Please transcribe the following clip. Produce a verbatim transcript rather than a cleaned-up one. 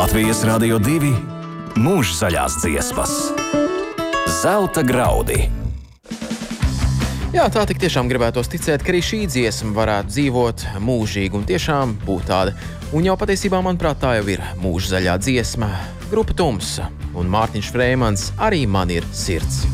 Latvijas Radio divi mūža zaļās dziesmas. Zelta graudi. Jā, tā tik tiešām gribētos ticēt, ka arī šī dziesma varētu dzīvot mūžīgi un tiešām būt tāda. Un jau patiesībā, manuprāt, tā jau ir mūža zaļā dziesma. Grupa Tumsa un Mārtiņš Freimans arī man ir sirds.